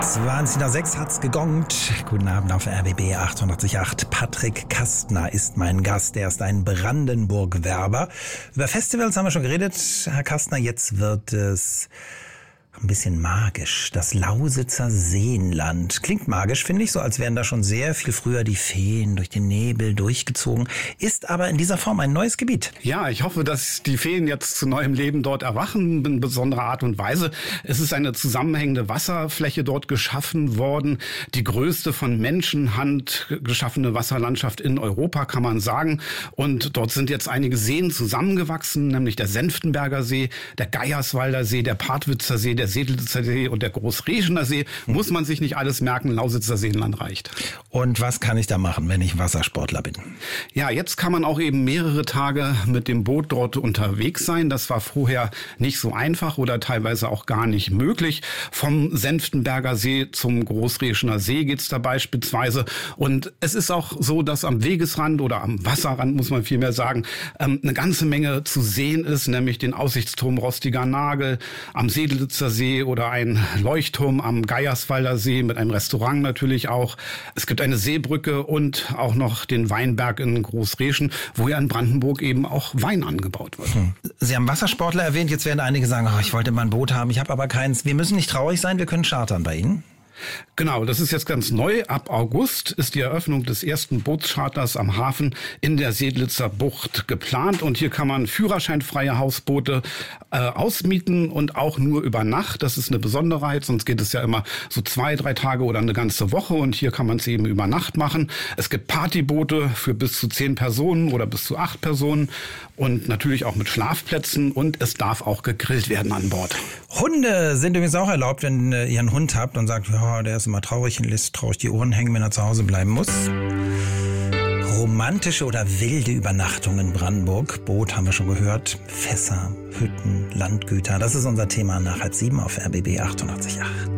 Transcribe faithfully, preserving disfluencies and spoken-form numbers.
zwanzig nach sechs hat's gegongt. Guten Abend auf R B B achtundachtzig Komma acht. Patrick Kastner ist mein Gast. Er ist ein Brandenburg-Werber. Über Festivals haben wir schon geredet, Herr Kastner. Jetzt wird es ein bisschen magisch. Das Lausitzer Seenland. Klingt magisch, finde ich, so als wären da schon sehr viel früher die Feen durch den Nebel durchgezogen. Ist aber in dieser Form ein neues Gebiet. Ja, ich hoffe, dass die Feen jetzt zu neuem Leben dort erwachen, in besonderer Art und Weise. Es ist eine zusammenhängende Wasserfläche dort geschaffen worden. Die größte von Menschenhand geschaffene Wasserlandschaft in Europa, kann man sagen. Und dort sind jetzt einige Seen zusammengewachsen, nämlich der Senftenberger See, der Geierswalder See, der Partwitzer See, der Sedlitzer See und der Großreschener See. Muss man sich nicht alles merken, Lausitzer Seenland reicht. Und was kann ich da machen, wenn ich Wassersportler bin? Ja, jetzt kann man auch eben mehrere Tage mit dem Boot dort unterwegs sein. Das war vorher nicht so einfach oder teilweise auch gar nicht möglich. Vom Senftenberger See zum Großreschener See geht's da beispielsweise. Und es ist auch so, dass am Wegesrand oder am Wasserrand, muss man vielmehr sagen, eine ganze Menge zu sehen ist, nämlich den Aussichtsturm Rostiger Nagel, am Sedlitzer See oder ein Leuchtturm am Geierswalder See mit einem Restaurant natürlich auch. Es gibt eine Seebrücke und auch noch den Weinberg in Großreschen, wo ja in Brandenburg eben auch Wein angebaut wird. Hm. Sie haben Wassersportler erwähnt. Jetzt werden einige sagen, oh, ich wollte mal ein Boot haben, ich habe aber keins. Wir müssen nicht traurig sein, wir können chartern bei Ihnen. Genau, das ist jetzt ganz neu. Ab August ist die Eröffnung des ersten Bootscharters am Hafen in der Sedlitzer Bucht geplant. Und hier kann man führerscheinfreie Hausboote äh, ausmieten und auch nur über Nacht. Das ist eine Besonderheit, sonst geht es ja immer so zwei, drei Tage oder eine ganze Woche. Und hier kann man es eben über Nacht machen. Es gibt Partyboote für bis zu zehn Personen oder bis zu acht Personen und natürlich auch mit Schlafplätzen. Und es darf auch gegrillt werden an Bord. Hunde sind übrigens auch erlaubt, wenn äh, ihr einen Hund habt und sagt, ja, der ist immer traurig und lässt traurig die Ohren hängen, wenn er zu Hause bleiben muss. Romantische oder wilde Übernachtung in Brandenburg. Boot haben wir schon gehört. Fässer, Hütten, Landgüter. Das ist unser Thema nach halb sieben auf R B B achtundachtzig Komma acht.